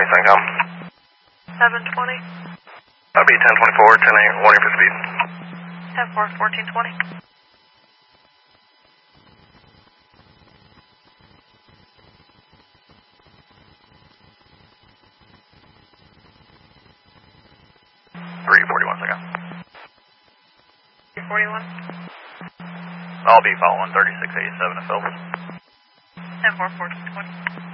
CENTCOM. 720. That'll be 1024, 10-8, warning for speed. 10-4, 1420. $341, 341. I'll be following 3687 at Phelps. 10-4, 1420.